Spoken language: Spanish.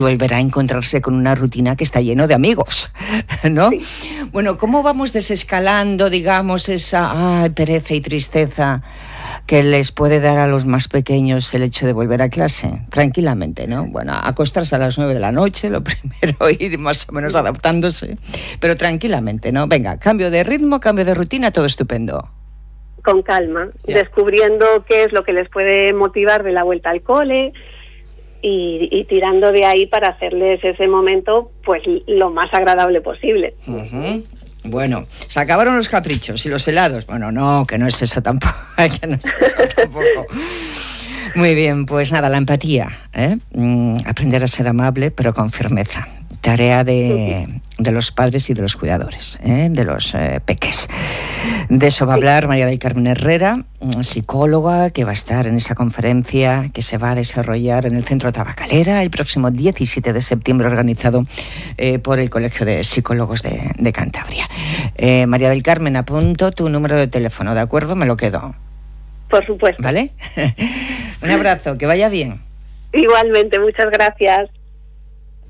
volverá a encontrarse con una rutina que está lleno de amigos, ¿no? Sí. Bueno, ¿cómo vamos desescalando, digamos, esa pereza y tristeza que les puede dar a los más pequeños el hecho de volver a clase? Tranquilamente, ¿no? Bueno, acostarse a las 9 de la noche, lo primero, ir más o menos adaptándose, pero tranquilamente, ¿no? Venga, cambio de ritmo, cambio de rutina, todo estupendo. Con calma, Ya. descubriendo qué es lo que les puede motivar de la vuelta al cole y tirando de ahí para hacerles ese momento pues lo más agradable posible. Uh-huh. Bueno, se acabaron los caprichos y los helados. Bueno, no, que no es eso tampoco. Que no es eso tampoco. Muy bien, pues nada, la empatía, ¿eh? Aprender a ser amable, pero con firmeza. Tarea de los padres y de los cuidadores, de los peques. De eso va a hablar María del Carmen Herrera, psicóloga, que va a estar en esa conferencia que se va a desarrollar en el Centro Tabacalera el próximo 17 de septiembre, organizado por el Colegio de Psicólogos de Cantabria. María del Carmen, apunto tu número de teléfono, ¿de acuerdo? Me lo quedo. Por supuesto. ¿Vale? Un abrazo, que vaya bien. Igualmente, muchas gracias.